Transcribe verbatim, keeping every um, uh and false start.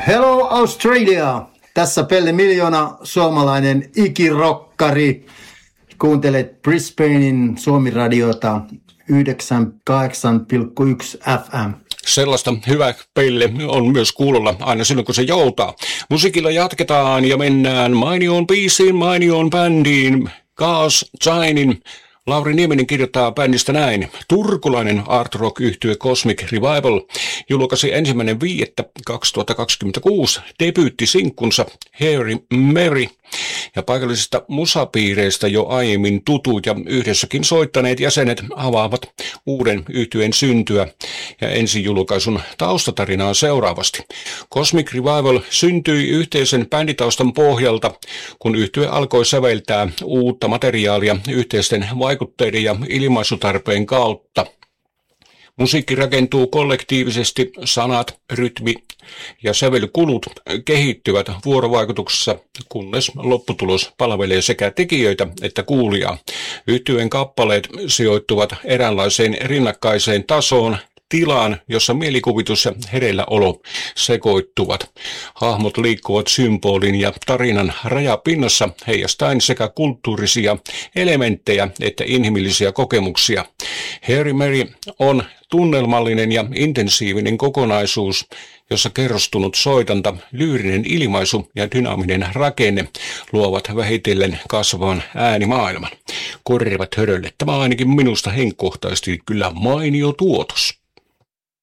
Hello Australia! Tässä Pelle Miljoona, suomalainen ikirokkari. Kuuntelet Brisbanein Suomi-radiota yhdeksänkymmentäkahdeksan pilkku yksi F M. Sellaista hyvä Pelle on myös kuulolla aina silloin, kun se joutaa. Musiikilla jatketaan ja mennään mainioon biisiin, mainioon bändiin, Gas Giantin. Lauri Nieminen kirjoittaa bändistä näin. Turkulainen art rock -yhtye Cosmic Revival julkaisi ensimmäinen viidettä kaksituhattakaksikymmentäkuusi debyyttisinkkunsa Hail Mary, ja paikallisista musapiireistä jo aiemmin tutut ja yhdessäkin soittaneet jäsenet avaavat uuden yhtyeen syntyä ja ensijulkaisun taustatarinaa seuraavasti. Cosmic Revival syntyi yhteisen bänditaustan pohjalta, kun yhtye alkoi säveltää uutta materiaalia yhteisten vaikutteiden ja ilmaisutarpeen kautta. Musiikki rakentuu kollektiivisesti, sanat, rytmi ja sävelkulut kehittyvät vuorovaikutuksessa, kunnes lopputulos palvelee sekä tekijöitä että kuulijaa. Yhtyeen kappaleet sijoittuvat eräänlaiseen rinnakkaiseen tasoon, tilaan, jossa mielikuvitus ja hereilläolo sekoittuvat. Hahmot liikkuvat symbolin ja tarinan rajapinnassa heijastaen sekä kulttuurisia elementtejä että inhimillisiä kokemuksia. Hail Mary on tunnelmallinen ja intensiivinen kokonaisuus, jossa kerrostunut soitanta, lyyrinen ilmaisu ja dynaaminen rakenne luovat vähitellen kasvavan äänimaailman. Korvat hörölle. Tämä on ainakin minusta henkkohtaisesti kyllä mainio tuotos.